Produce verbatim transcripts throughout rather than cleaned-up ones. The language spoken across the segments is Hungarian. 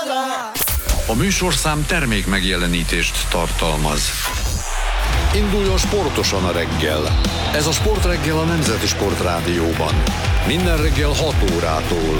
A műsorszám termék megjelenítést tartalmaz. Induljon sportosan a reggel. Ez a Sportreggel a Nemzeti Sportrádióban. Minden reggel hat órától.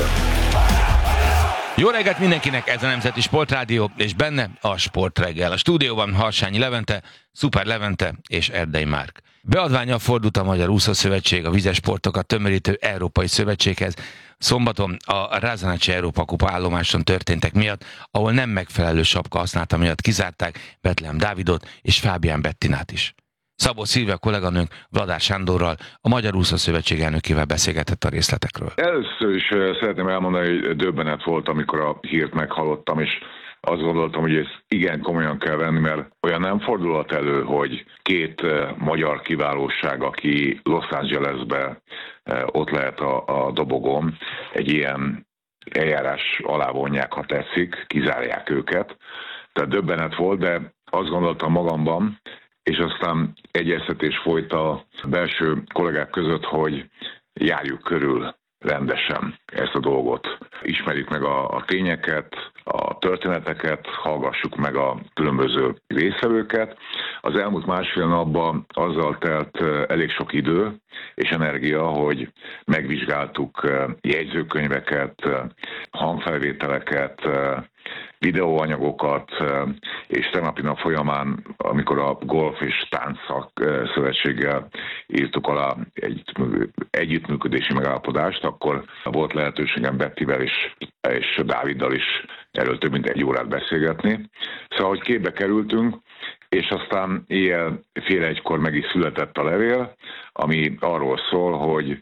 Jó reggelt mindenkinek, ez a Nemzeti Sportrádió, és benne a Sportreggel. A stúdióban Harsányi Levente, Szuper Levente és Erdei Márk. Beadvánnyal fordult a Magyar Úszószövetség a vízesportokat tömörítő Európai Szövetséghez. Szombaton a Rázanácsi Európa Kupa állomáson történtek miatt, ahol nem megfelelő sapka használata miatt kizárták Betlehem Dávidot és Fábián Bettinát is. Szabó Szilvia kolléganőnk Vladár Sándorral, a Magyar Úszószövetség elnökével beszélgetett a részletekről. Először is szeretném elmondani, hogy döbbenet volt, amikor a hírt meghallottam, és azt gondoltam, hogy ezt igen komolyan kell venni, mert olyan nem fordulhat elő, hogy két magyar kiválóság, aki Los Angelesben ott lehet a, a dobogon, egy ilyen eljárás alá vonják, ha tetszik, kizárják őket. Tehát döbbenet volt, de azt gondoltam magamban, és aztán egyeztetés folyt a belső kollégák között, hogy járjuk körül rendesen ezt a dolgot. Ismerjük meg a, a tényeket, a történeteket, hallgassuk meg a különböző résztvevőket. Az elmúlt másfél napban azzal telt elég sok idő és energia, hogy megvizsgáltuk jegyzőkönyveket, hangfelvételeket, videóanyagokat, és tegnapi nap folyamán, amikor a Golf és Tánc Szövetséggel írtuk alá egy együttműködési megállapodást, akkor volt lehetőségem Bettivel és, és Dáviddal is erről több mint egy órát beszélgetni. Szóval, hogy képbe kerültünk, és aztán éjjel fél egykor meg is született a levél, ami arról szól, hogy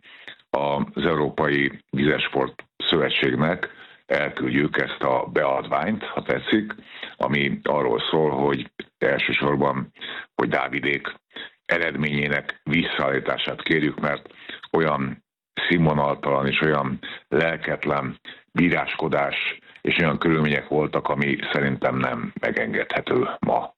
az Európai Vizesport Szövetségnek elküldjük ezt a beadványt, ha tetszik, ami arról szól, hogy elsősorban, hogy Dávidék eredményének visszaállítását kérjük, mert olyan színvonaltalan és olyan lelketlen bíráskodás és olyan körülmények voltak, ami szerintem nem megengedhető ma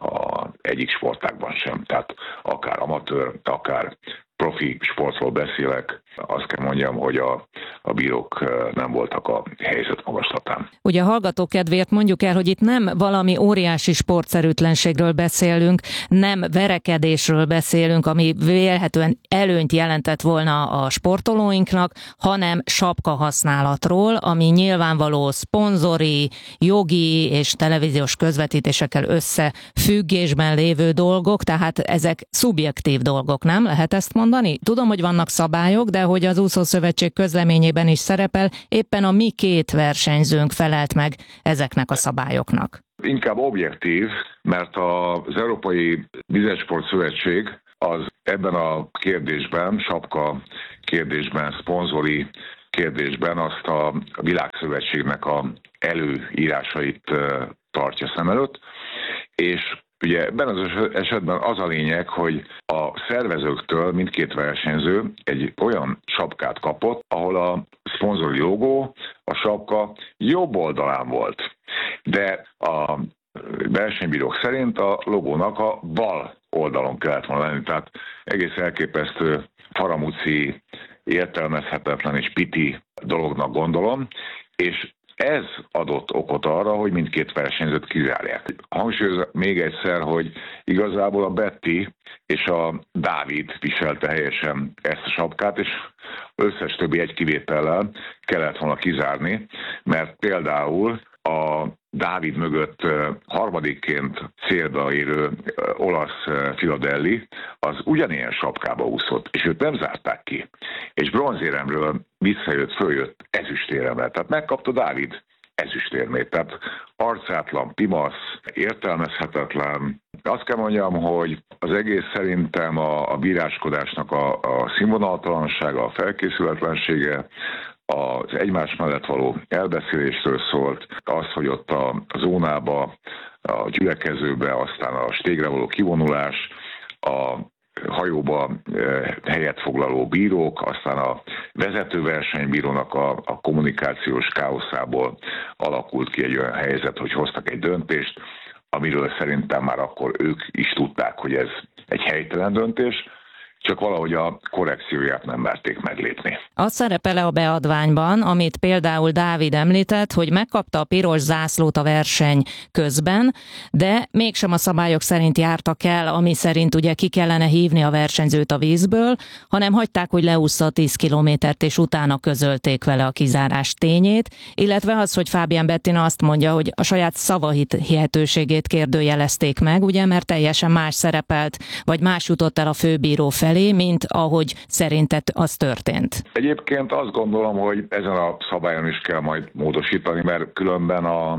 a egyik sportágban sem. Tehát akár amatőr, akár profi sportról beszélek, azt kell mondjam, hogy a, a bírók nem voltak a helyzet magaslatán. Ugye a hallgató kedvéért mondjuk el, hogy itt nem valami óriási sportszerűtlenségről beszélünk, nem verekedésről beszélünk, ami vélhetően előnyt jelentett volna a sportolóinknak, hanem sapka használatról, ami nyilvánvaló szponzori, jogi és televíziós közvetítésekkel összefüggésben lévő dolgok, tehát ezek szubjektív dolgok, nem? Lehet ezt mondani? Tudom, hogy vannak szabályok, de hogy az Úszószövetség közleményében is szerepel, éppen a mi két versenyzőnk felelt meg ezeknek a szabályoknak. Inkább objektív, mert az Európai Vizesport Szövetség az ebben a kérdésben, sapka kérdésben, szponzori kérdésben azt a világszövetségnek a előírásait tartja szem előtt, és ugye ebben az esetben az a lényeg, hogy a szervezőktől mindkét versenyző egy olyan sapkát kapott, ahol a szponzori logó, a sapka jobb oldalán volt. De a versenybírók szerint a logónak a bal oldalon kellett volna lenni. Tehát egész elképesztő, faramúci, értelmezhetetlen és piti dolognak gondolom, és ez adott okot arra, hogy mindkét versenyzőt kizárják. Hangsúlyozom még egyszer, hogy igazából a Betty és a Dávid viselte helyesen ezt a sapkát, és összes többi egy kivétellel kellett volna kizárni, mert például a Dávid mögött harmadikként célba érő olasz Filadelli az ugyanilyen sapkába úszott, és őt nem zárták ki. És bronzéremről visszajött, följött ezüstéremre. Tehát megkapta Dávid ezüstérmét. Tehát arcátlan, pimasz, értelmezhetetlen. Azt kell mondjam, hogy az egész szerintem a, a bíráskodásnak a, a színvonaltalansága, a felkészületlensége, az egymás mellett való elbeszélésről szólt, az, hogy ott a, a zónába, a gyülekezőbe, aztán a stégre való kivonulás, a hajóba helyet foglaló bírók, aztán a vezető versenybírónak a, a kommunikációs káoszából alakult ki egy olyan helyzet, hogy hoztak egy döntést, amiről szerintem már akkor ők is tudták, hogy ez egy helytelen döntés, csak valahogy a korrekcióját nem merték meglépni. Az szerepel-e a beadványban, amit például Dávid említett, hogy megkapta a piros zászlót a verseny közben, de mégsem a szabályok szerint jártak el, ami szerint ugye ki kellene hívni a versenyzőt a vízből, hanem hagyták, hogy leúszza a tíz kilométert, és utána közölték vele a kizárás tényét, illetve az, hogy Fabian Bettina azt mondja, hogy a saját szavahihetőségét kérdőjelezték meg, ugye, mert teljesen más szerepelt, vagy más jutott el a főbíró felé, mint ahogy szerinted az történt. Egyébként azt gondolom, hogy ezen a szabályon is kell majd módosítani, mert különben a,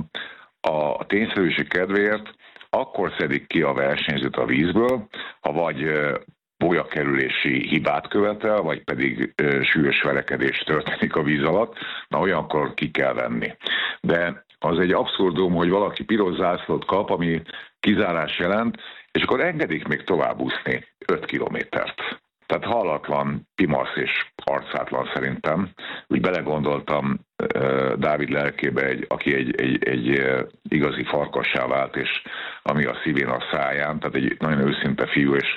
a tényszerűség kedvéért akkor szedik ki a versenyzőt a vízből, ha vagy bolyakerülési hibát követel, vagy pedig ö, súlyos verekedés történik a víz alatt, na olyankor ki kell venni. De az egy abszurdum, hogy valaki piros zászlót kap, ami kizárás jelent, és akkor engedik még tovább úszni öt kilométert. Tehát hallatlan, pimasz és arcátlan szerintem. Úgy belegondoltam uh, Dávid lelkébe, egy, aki egy, egy, egy uh, igazi farkassá vált, és ami a szívén a száján, tehát egy nagyon őszinte fiú, és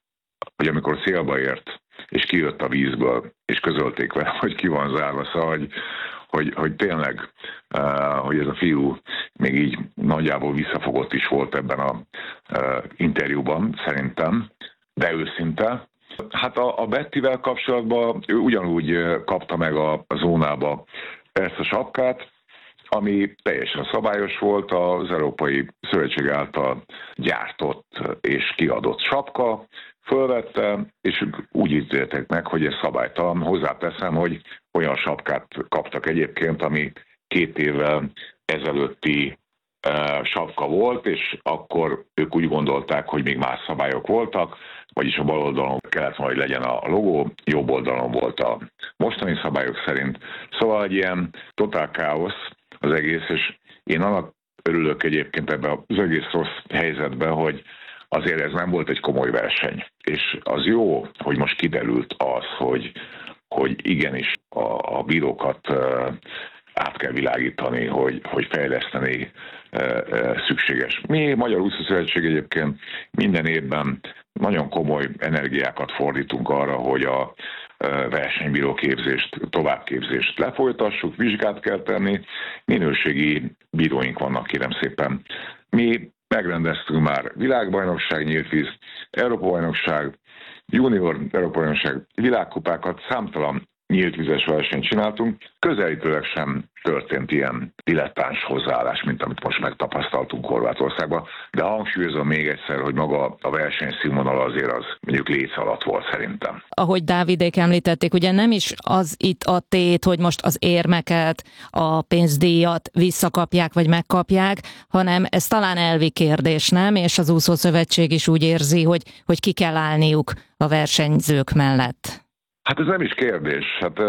hogy amikor célba ért, és kijött a vízből, és közölték vele, hogy ki van zárva, szóval, hogy, hogy, hogy tényleg, uh, hogy ez a fiú még így nagyjából visszafogott is volt ebben a uh, interjúban, szerintem, de őszinte. Hát a, a Bettivel kapcsolatban ő ugyanúgy kapta meg a, a zónába ezt a sapkát, ami teljesen szabályos volt, az Európai Szövetség által gyártott és kiadott sapka, fölvette, és úgy ítéltek meg, hogy ez szabálytalan. Hozzáteszem, hogy olyan sapkát kaptak egyébként, ami két évvel ezelőtti uh, sapka volt, és akkor ők úgy gondolták, hogy még más szabályok voltak, vagyis a bal oldalon kellett volna, hogy legyen a logó, jobb oldalon volt a mostani szabályok szerint. Szóval egy ilyen totál káosz az egész, és én annak örülök egyébként ebben az egész rossz helyzetben, hogy azért ez nem volt egy komoly verseny. És az jó, hogy most kiderült az, hogy, hogy igenis a, a bírókat uh, át kell világítani, hogy, hogy fejleszteni uh, uh, szükséges. Mi, Magyar Úszószövetség egyébként minden évben nagyon komoly energiákat fordítunk arra, hogy a versenybíró képzést, továbbképzést lefolytassuk, vizsgát kell tenni, minőségi bíróink vannak, kérem szépen. Mi megrendeztünk már világbajnokság, nyíltvíz, Európa-bajnokság, junior Európa-bajnokság, világkupákat, számtalan nyíltvizes versenyt csináltunk, közelítőleg sem történt ilyen dilettáns hozzáállás, mint amit most megtapasztaltunk Horvátországban, de hangsúlyozom még egyszer, hogy maga a verseny színvonal azért az mondjuk léc alatt volt szerintem. Ahogy Dávidék említették, ugye nem is az itt a tét, hogy most az érmeket, a pénzdíjat visszakapják vagy megkapják, hanem ez talán elvi kérdés, nem? És az úszószövetség is úgy érzi, hogy, hogy ki kell állniuk a versenyzők mellett. Hát ez nem is kérdés. Hát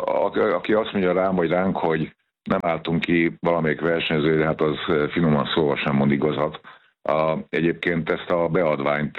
aki azt mondja rám, vagy ránk, hogy nem álltunk ki valamelyik versenyzőre, hát az finoman szóval sem mond igazat. Egyébként ezt a beadványt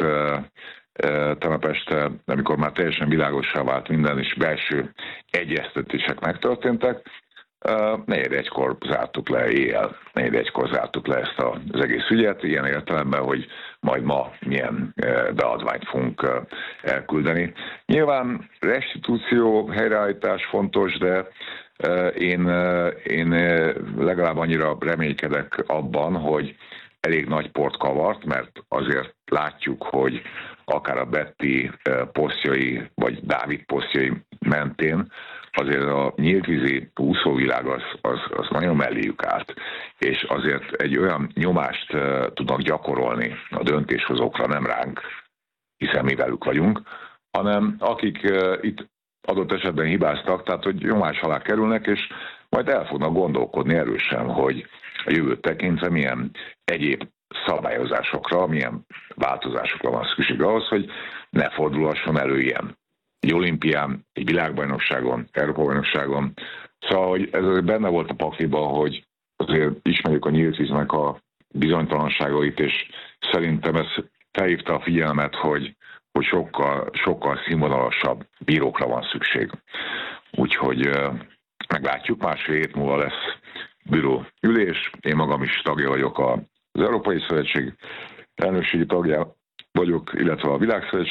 tegnap este, amikor már teljesen világossá vált minden, és belső egyeztetések megtörténtek, negyed egykor zártuk le éjjel, negyed egykor zártuk le ezt az egész ügyet, ilyen értelemben, hogy majd ma milyen beadványt fogunk elküldeni. Nyilván restitúció, helyreállítás fontos, de én, én legalább annyira reménykedek abban, hogy elég nagy port kavart, mert azért látjuk, hogy akár a Betty posztjai, vagy Dávid posztjai mentén azért a nyíltvízi úszóvilág az, az, az nagyon melléjük állt, és azért egy olyan nyomást uh, tudnak gyakorolni a döntéshozókra, nem ránk, hiszen mi velük vagyunk, hanem akik uh, itt adott esetben hibáztak, tehát hogy nyomás alá kerülnek, és majd el fognak gondolkodni erősen, hogy a jövőt tekintve milyen egyéb szabályozásokra, milyen változásokra van szükség ahhoz, hogy ne fordulhasson elő ilyen. Egy olimpián, egy világbajnokságon, Európa-bajnokságon. Szóval, hogy ez azért benne volt a pakliban, hogy azért ismerjük a nyíltvíznek a bizonytalanságait, és szerintem ez felhívta a figyelmet, hogy, hogy sokkal, sokkal színvonalasabb bírókra van szükség. Úgyhogy meglátjuk, másfél hét múlva lesz bíró ülés. Én magam is tagja vagyok az Európai Szövetség, elnökségi tagja vagyok, illetve a Világszövetség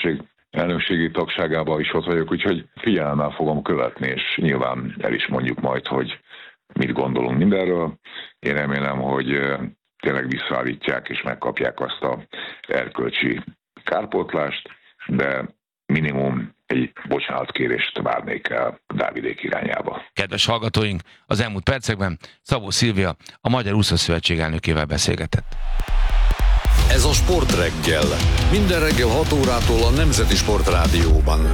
elnökségi tagságában is ott vagyok, úgyhogy figyelemmel fogom követni, és nyilván el is mondjuk majd, hogy mit gondolunk mindenről. Én remélem, hogy tényleg visszaállítják és megkapják azt a erkölcsi kárpótlást, de minimum egy bocsánatkérést várnék el Dávidék irányába. Kedves hallgatóink, az elmúlt percekben Szabó Szilvia, a Magyar Úszószövetség elnökével beszélgetett. Ez a Sportreggel. Minden reggel hat órától a Nemzeti Sportrádióban.